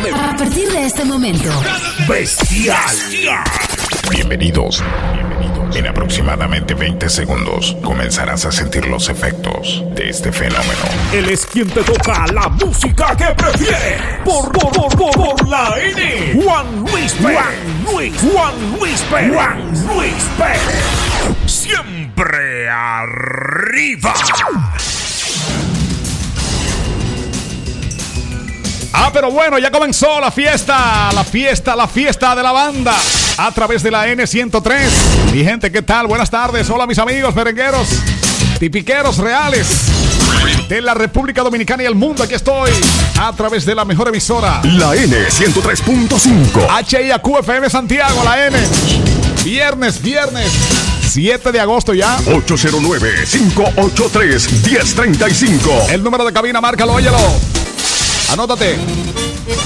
A partir de este momento, bestial. Bienvenidos. En aproximadamente 20 segundos comenzarás a sentir los efectos de este fenómeno. Él es quien te toca la música que prefiere. Por la N. Juan Luis Pérez. Siempre arriba. Pero bueno, ya comenzó la fiesta de la banda a través de la N103. Mi gente, ¿qué tal? Buenas tardes. Hola mis amigos merengueros, tipiqueros reales de la República Dominicana y el mundo. Aquí estoy a través de la mejor emisora, la N103.5 HIAQ-FM Santiago, la N. Viernes 7 de agosto ya. 809-583-1035. El número de cabina, márcalo, óyelo. Anótate.